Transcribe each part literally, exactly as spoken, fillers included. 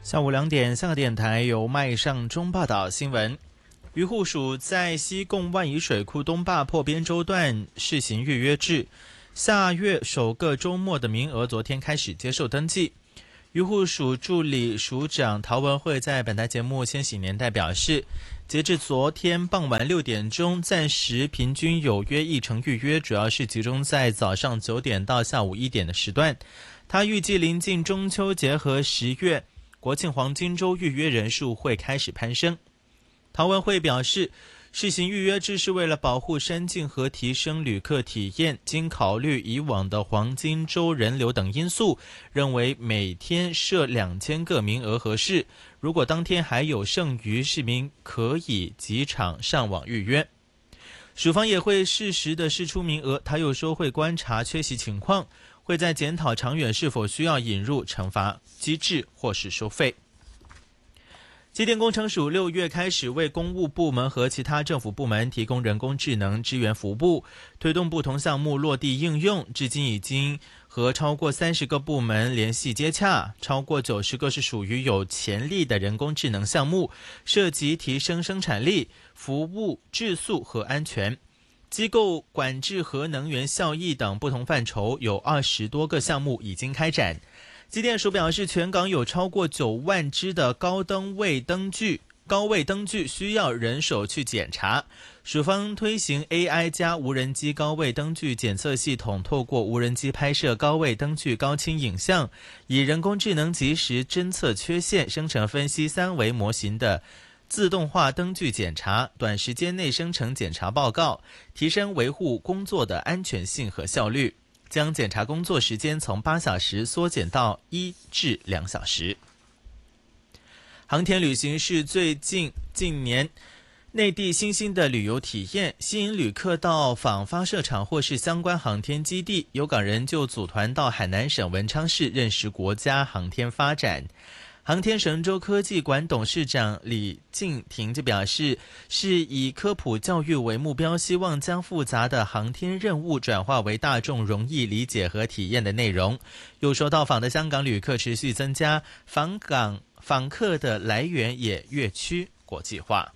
下午两点，香港电台由麦尚中报道新闻。渔护署在西贡万宜水库东坝破边洲段试行预约制，下月首个周末的名额昨天开始接受登记。渔护署助理署长陶文慧在本台节目《千禧年代》表示，截至昨天傍晚六点钟，暂时平均有约一成预约，主要是集中在早上九点到下午一点的时段。他预计临近中秋节和十月国庆黄金周预约人数会开始攀升。陶文慧表示，试行预约制是为了保护山径和提升旅客体验，经考虑以往的黄金周人流等因素，认为每天设两千个名额合适。如果当天还有剩余，市民可以即场上网预约。署方也会适时的释出名额，他又说会观察缺席情况，会在检讨长远是否需要引入惩罚机制或是收费。机电工程署六月开始为公务部门和其他政府部门提供人工智能支援服务，推动不同项目落地应用，至今已经和超过三十个部门联系接洽，超过九十个是属于有潜力的人工智能项目，涉及提升生产力、服务质素和安全。机构管制和能源效益等不同范畴，有二十多个项目已经开展。机电署表示，全港有超过九万只的高灯位灯具，高位灯具需要人手去检查。署方推行 A I 加无人机高位灯具检测系统，透过无人机拍摄高位灯具高清影像，以人工智能及时侦测缺陷，生成分析三维模型的自动化灯具检查，短时间内生成检查报告，提升维护工作的安全性和效率，将检查工作时间从八小时缩减到一至两小时。航天旅行是最近近年内地新兴的旅游体验，吸引旅客到访发射场或是相关航天基地。有港人就组团到海南省文昌市认识国家航天发展。航天神州科技馆董事长李敬廷就表示，是以科普教育为目标，希望将复杂的航天任务转化为大众容易理解和体验的内容。又说到访的香港旅客持续增加，访港访客的来源也越趋国际化。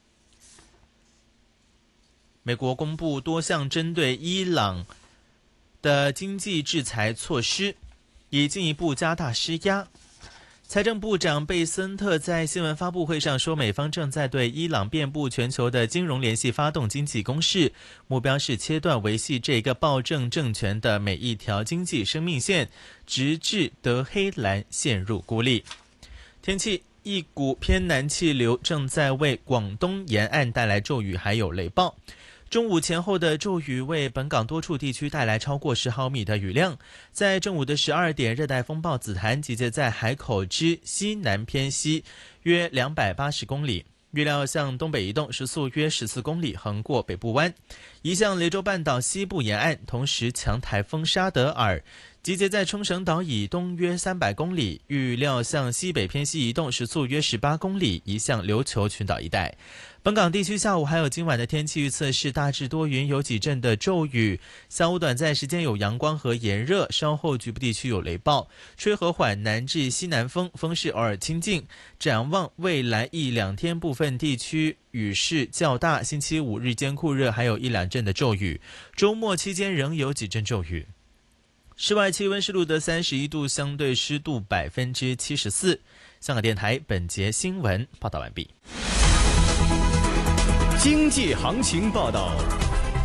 美国公布多项针对伊朗的经济制裁措施，以进一步加大施压。财政部长贝森特在新闻发布会上说，美方正在对伊朗遍布全球的金融联系发动经济攻势，目标是切断维系这个暴政政权的每一条经济生命线，直至德黑兰陷入孤立。天气，一股偏南气流正在为广东沿岸带来骤雨还有雷暴。中午前后的骤雨为本港多处地区带来超过十毫米的雨量。在正午的十二点，热带风暴紫檀集结在海口之西南偏西约两百八十公里，预料向东北移动，时速约十四公里，横过北部湾，移向雷州半岛西部沿岸。同时，强台风沙德尔集结在冲绳岛以东约三百公里，预料向西北偏西移动，时速约十八公里，移向琉球群岛一带。本港地区下午还有今晚的天气预测是大致多云，有几阵的骤雨，下午短暂时间有阳光和炎热，稍后局部地区有雷暴，吹和缓南至西南风，风势偶尔清劲。展望未来一两天，部分地区雨势较大，星期五日间酷热，还有一两阵的骤雨，周末期间仍有几阵骤雨。室外气温是录得三十一度，相对湿度百分之七十四。香港电台本节新闻报道完毕。 经济行情报道。